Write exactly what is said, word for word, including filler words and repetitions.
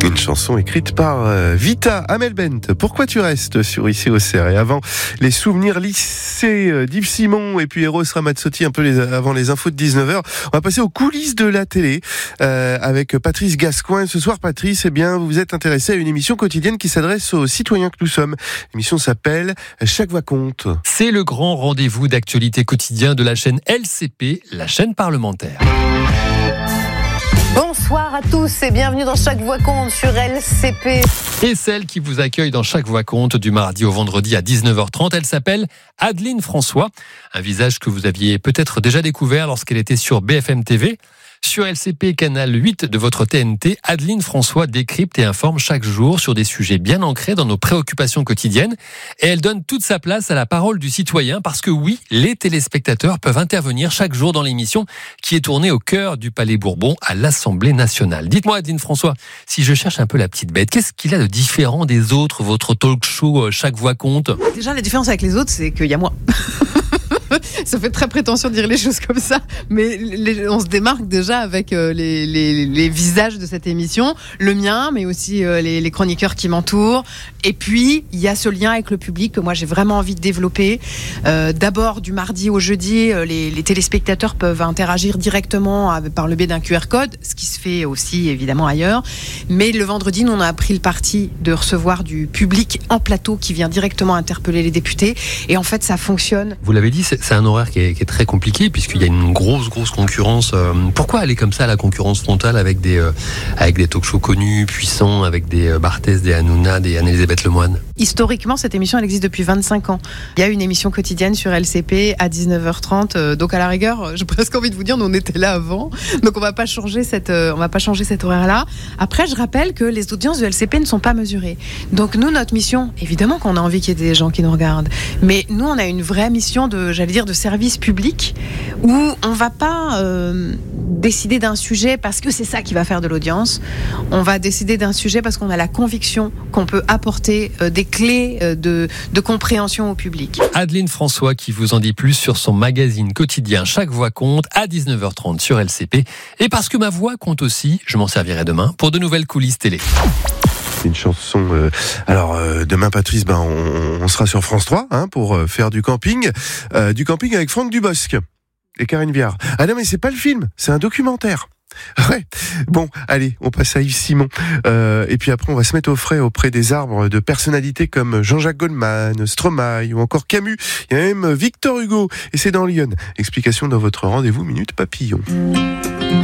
Une chanson écrite par euh, Vita Amelbent. Pourquoi tu restes sur Ici au Cerf. Et avant les souvenirs lycée euh, d'Yves Simon et puis Eros Ramazzotti un peu les, avant les infos de dix-neuf heures. On va passer aux coulisses de la télé euh, avec Patrice Gascoigne. Ce soir, Patrice, eh bien, vous vous êtes intéressé à une émission quotidienne qui s'adresse aux citoyens que nous sommes. L'émission s'appelle Chaque voix compte. C'est le grand rendez-vous d'actualité quotidien de la chaîne L C P, la chaîne parlementaire. Bonsoir à tous et bienvenue dans Chaque voix compte sur L C P. Et celle qui vous accueille dans Chaque voix compte du mardi au vendredi à dix-neuf heures trente, elle s'appelle Adeline François. Un visage que vous aviez peut-être déjà découvert lorsqu'elle était sur B F M T V. Sur L C P, canal huit de votre T N T, Adeline François décrypte et informe chaque jour sur des sujets bien ancrés dans nos préoccupations quotidiennes. Et elle donne toute sa place à la parole du citoyen parce que oui, les téléspectateurs peuvent intervenir chaque jour dans l'émission qui est tournée au cœur du Palais Bourbon à l'Assemblée nationale. Dites-moi, Adeline François, si je cherche un peu la petite bête, qu'est-ce qu'il a de différent des autres, votre talk show Chaque voix compte ? Déjà, la différence avec les autres, c'est qu'il y a moi. Ça fait très prétentieux de dire les choses comme ça, mais les, on se démarque déjà avec euh, les, les, les visages de cette émission, le mien, mais aussi euh, les, les chroniqueurs qui m'entourent. Et puis, il y a ce lien avec le public que moi j'ai vraiment envie de développer. Euh, d'abord, du mardi au jeudi, euh, les, les téléspectateurs peuvent interagir directement avec, par le biais d'un Q R code, ce qui se fait aussi évidemment ailleurs. Mais le vendredi, nous on a pris le parti de recevoir du public en plateau qui vient directement interpeller les députés. Et en fait, ça fonctionne. Vous l'avez dit, c'est, c'est un horaire qui est, qui est très compliqué puisqu'il y a une grosse, grosse concurrence. Euh, pourquoi aller comme ça à la concurrence frontale avec des, euh, avec des talk-shows connus, puissants, avec des euh, Barthès, des Hanouna, des Anne-Elisabeth Lemoine ? Historiquement, cette émission, elle existe depuis vingt-cinq ans. Il y a une émission quotidienne sur L C P à dix-neuf heures trente. Euh, donc, à la rigueur, j'ai presque envie de vous dire, nous, on était là avant. Donc, on va pas changer cette, euh, on va pas changer cet horaire-là. Après, je rappelle que les audiences de L C P ne sont pas mesurées. Donc, nous, notre mission, évidemment qu'on a envie qu'il y ait des gens qui nous regardent. Mais nous, on a une vraie mission de, j'allais dire, de service public où on va pas euh, décider d'un sujet parce que c'est ça qui va faire de l'audience. On va décider d'un sujet parce qu'on a la conviction qu'on peut apporter euh, des clés euh, de, de compréhension au public. Adeline François qui vous en dit plus sur son magazine quotidien Chaque voix compte à dix-neuf heures trente sur L C P. Et parce que ma voix compte aussi, je m'en servirai demain pour de nouvelles coulisses télé. Une chanson. Euh, alors euh, demain, Patrice, ben on, on sera sur France trois hein, pour euh, faire du camping, euh, du camping avec Franck Dubosc et Karine Viard. Ah non, mais c'est pas le film, c'est un documentaire. Ouais. Bon, allez, on passe à Yves Simon. Euh, et puis après, on va se mettre au frais auprès des arbres de personnalités comme Jean-Jacques Goldman, Stromae ou encore Camus. Il y a même Victor Hugo et c'est dans Lyon. Explication dans votre rendez-vous Minute Papillon.